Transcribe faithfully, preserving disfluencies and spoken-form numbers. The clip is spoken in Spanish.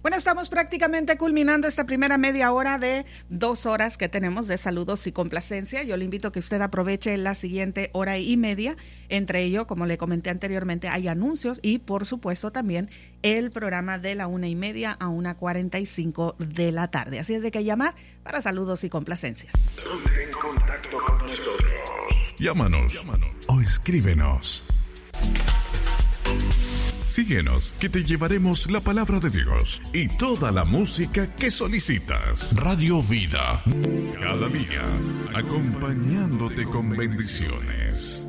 Bueno, estamos prácticamente culminando esta primera media hora de dos horas que tenemos de saludos y complacencia. Yo le invito a que usted aproveche la siguiente hora y media. Entre ello, como le comenté anteriormente, hay anuncios y, por supuesto, también el programa de la una y media a una cuarenta y cinco de la tarde. Así es de que llamar para saludos y complacencias. Ponte en contacto con nosotros. Llámanos, Llámanos. o escríbenos. Síguenos, que te llevaremos la palabra de Dios y toda la música que solicitas. Radio Vida. Cada día, acompañándote con bendiciones.